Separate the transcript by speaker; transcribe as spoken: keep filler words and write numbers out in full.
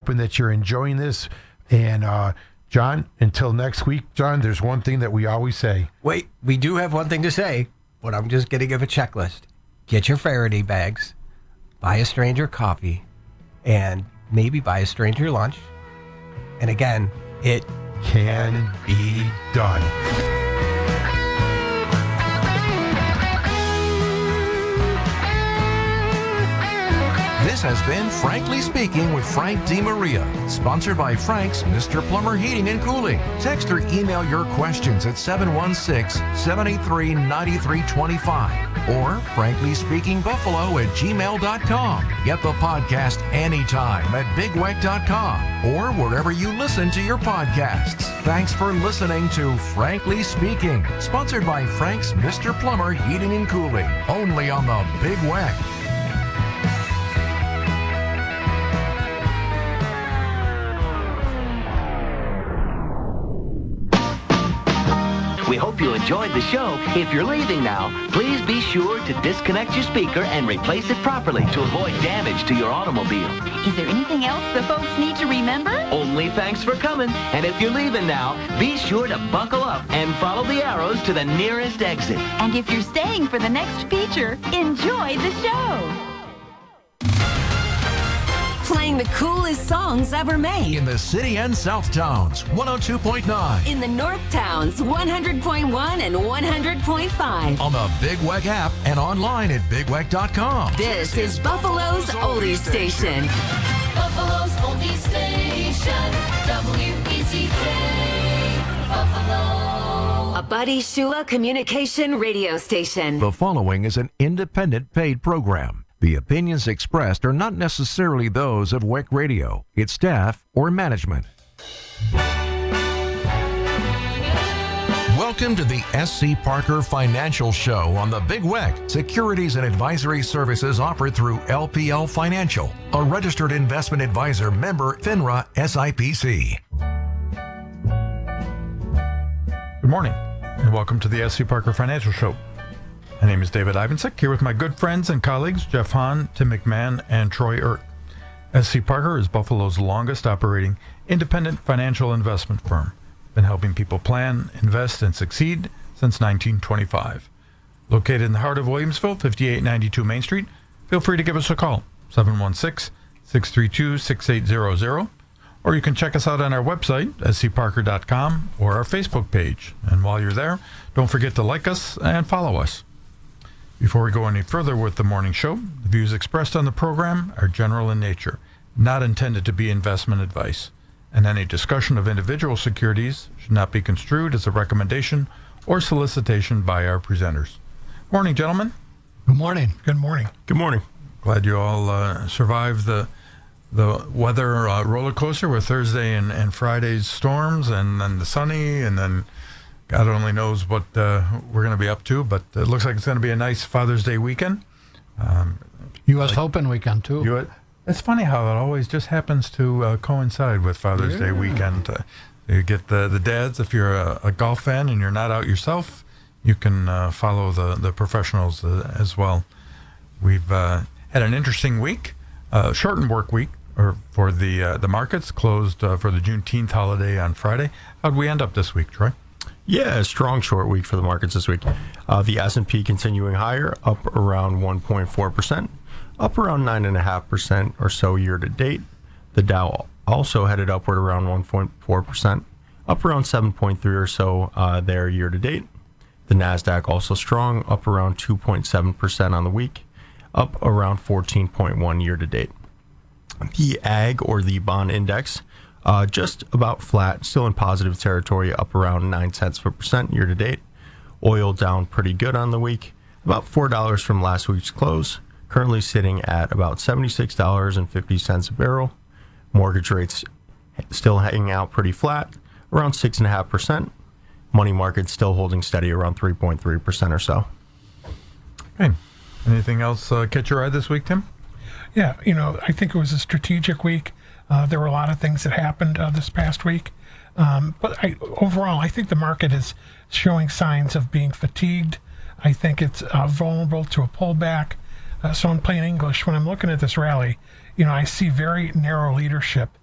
Speaker 1: hoping that you're enjoying this. And, uh, John, until next week, John, there's one thing that we always say.
Speaker 2: Wait, we do have one thing to say, but I'm just going to give a checklist. Get your Faraday bags, buy a stranger coffee, and maybe buy a stranger lunch. And again, it
Speaker 1: can be done.
Speaker 3: This has been Frankly Speaking with Frank DeMaria, sponsored by Frank's Mister Plummer Heating and Cooling. Text or email your questions at seven one six, seven eight three, nine three two five or frankly speaking buffalo at gmail dot com. Get the podcast anytime at big weck dot com or wherever you listen to your podcasts. Thanks for listening to Frankly Speaking, sponsored by Frank's Mister Plummer Heating and Cooling, only on the Big Weck.
Speaker 4: We hope you enjoyed the show. If you're leaving now, please be sure to disconnect your speaker and replace it properly to avoid damage to your automobile.
Speaker 5: Is there anything else the folks need to remember?
Speaker 4: Only thanks for coming. And if you're leaving now, be sure to buckle up and follow the arrows to the nearest exit.
Speaker 5: And if you're staying for the next feature, enjoy the show. Playing the coolest songs ever made.
Speaker 3: In the city and South Towns, one oh two point nine.
Speaker 5: In the North Towns, one hundred point one and one hundred point five.
Speaker 3: On the Big Weck app and online at big weck dot com.
Speaker 5: This is Buffalo's Oldie Station.
Speaker 6: Buffalo's Oldie Station, W E C K, Buffalo.
Speaker 5: A Buddy Shula Communication radio station.
Speaker 3: The following is an independent paid program. The opinions expressed are not necessarily those of W E C Radio, its staff, or management. Welcome to the S C. Parker Financial Show on the Big W E C. Securities and advisory services offered through L P L Financial, a registered investment advisor member FINRA S I P C.
Speaker 7: Good morning, and welcome to the S C. Parker Financial Show. My name is David Ivansick, here with my good friends and colleagues, Jeff Hahn, Tim McMahon, and Troy Ert. S C. Parker is Buffalo's longest operating independent financial investment firm. Been helping people plan, invest, and succeed since nineteen twenty-five. Located in the heart of Williamsville, fifty-eight ninety-two Main Street, feel free to give us a call, seven one six, six three two, six eight zero zero, or you can check us out on our website, s c parker dot com, or our Facebook page. And while you're there, don't forget to like us and follow us. Before we go any further with the morning show, the views expressed on the program are general in nature, not intended to be investment advice, and any discussion of individual securities should not be construed as a recommendation or solicitation by our presenters. Morning, gentlemen.
Speaker 8: Good morning. Good morning.
Speaker 9: Good morning.
Speaker 7: Glad you all uh, survived the the weather uh, roller coaster with Thursday and, and Friday's storms, and then the sunny, and then God only knows what uh, we're going to be up to, but it looks like it's going to be a nice Father's Day weekend. Um,
Speaker 8: U S like, Open weekend, too.
Speaker 7: You, it's funny how it always just happens to uh, coincide with Father's yeah. Day weekend. Uh, you get the, the dads, if you're a, a golf fan and you're not out yourself, you can uh, follow the, the professionals uh, as well. We've uh, had an interesting week, uh, shortened work week or for the, uh, the markets, closed uh, for the Juneteenth holiday on Friday. How'd we end up this week, Troy?
Speaker 9: Yeah, a strong short week for the markets this week. Uh, the S and P continuing higher, up around one point four percent, up around nine point five percent or so year to date. The Dow also headed upward around one point four percent, up around seven point three or so uh, there year to date. The NASDAQ also strong, up around two point seven percent on the week, up around fourteen point one year to date. The Ag or the bond index, Uh, just about flat, still in positive territory, up around nine tenths of a percent year to date. Oil down pretty good on the week, about four dollars from last week's close, currently sitting at about seventy-six dollars and fifty cents a barrel. Mortgage rates still hanging out pretty flat, around six point five percent. Money market still holding steady around three point three percent or so.
Speaker 7: Okay. Anything else uh, catch your eye this week, Tim?
Speaker 8: Yeah, you know, I think it was a strategic week. Uh, there were a lot of things that happened uh, this past week. Um, but I, overall, I think the market is showing signs of being fatigued. I think it's uh, vulnerable to a pullback. Uh, so in plain English, when I'm looking at this rally, you know, I see very narrow leadership